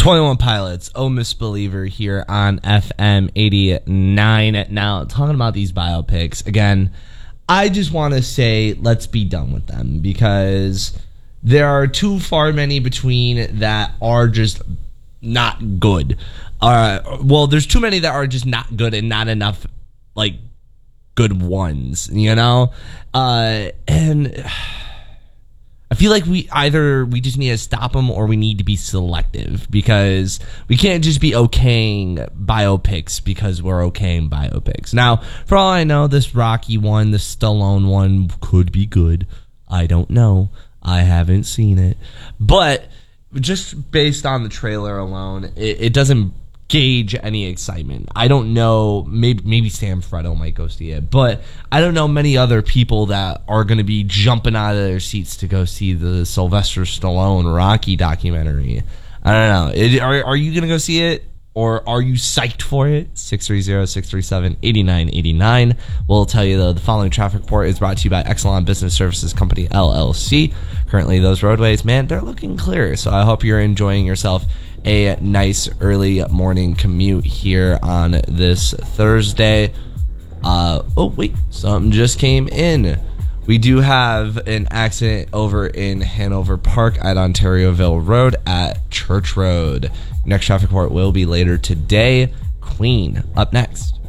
21 Pilots, Oh Misbeliever here on FM 89. Now, talking about these biopics, again, I just want to say let's be done with them because there are too far many between that are just not good. Well, there's too many that are just not good and not enough, like, good ones, you know? And I feel like we just need to stop them or we need to be selective because we can't just be okaying biopics because we're okaying biopics. Now, for all I know, this Rocky one, the Stallone one could be good. I don't know. I haven't seen it. But just based on the trailer alone, it doesn't gauge any excitement. I don't know, maybe Sam Freddo might go see it, but I don't know many other people that are going to be jumping out of their seats to go see the Sylvester Stallone Rocky documentary. I don't know. Are you going to go see it? Or are you psyched for it? 630-637-8989. We'll tell you, though, the following traffic report is brought to you by Exelon Business Services Company, LLC. Currently, those roadways, man, they're looking clear. So I hope you're enjoying yourself a nice early morning commute here on this Thursday. Oh, wait, something just came in. We do have an accident over in Hanover Park at Ontarioville Road at Church Road. Next traffic report will be later today. Queen up next.